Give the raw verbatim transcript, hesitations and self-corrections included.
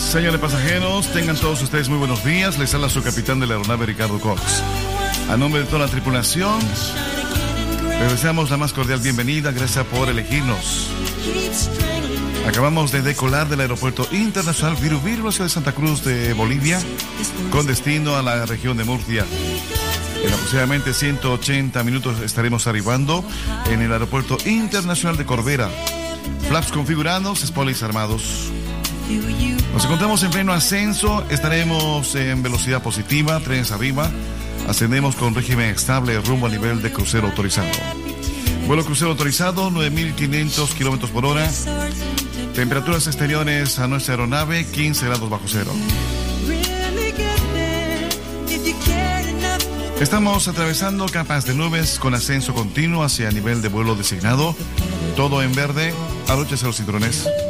Señores pasajeros, tengan todos ustedes muy buenos días. Les habla su capitán de la aeronave, Ricardo Cox. A nombre de toda la tripulación, les deseamos la más cordial bienvenida. Gracias por elegirnos. Acabamos de decolar del Aeropuerto Internacional Viru-Viru, la ciudad de Santa Cruz de Bolivia, con destino a la región de Murcia. En aproximadamente ciento ochenta minutos estaremos arribando en el Aeropuerto Internacional de Corbera. Flaps configurados, spoilers armados. Nos encontramos en pleno ascenso, estaremos en velocidad positiva, trenes arriba, ascendemos con régimen estable rumbo al nivel de crucero autorizado. Vuelo crucero autorizado, nueve mil quinientos kilómetros por hora. Temperaturas exteriores a nuestra aeronave, quince grados bajo cero. Estamos atravesando capas de nubes con ascenso continuo hacia nivel de vuelo designado. Todo en verde, abróchense los cinturones.